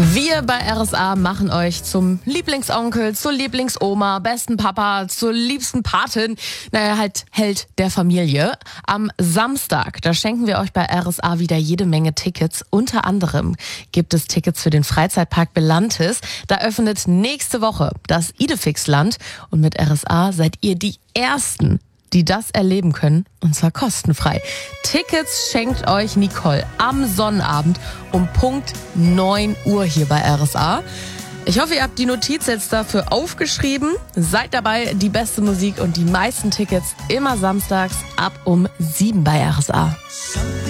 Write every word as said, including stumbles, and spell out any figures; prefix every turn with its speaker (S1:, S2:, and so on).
S1: Wir bei R S A machen euch zum Lieblingsonkel, zur Lieblingsoma, besten Papa, zur liebsten Patin, naja, halt Held der Familie. Am Samstag, da schenken wir euch bei R S A wieder jede Menge Tickets. Unter anderem gibt es Tickets für den Freizeitpark Belantis. Da öffnet nächste Woche das Idefixland und mit R S A seid ihr die Ersten, die das erleben können, und zwar kostenfrei. Tickets schenkt euch Nicole am Sonnabend um Punkt neun Uhr hier bei R S A. Ich hoffe, ihr habt die Notiz jetzt dafür aufgeschrieben. Seid dabei, die beste Musik und die meisten Tickets immer samstags ab um sieben bei R S A.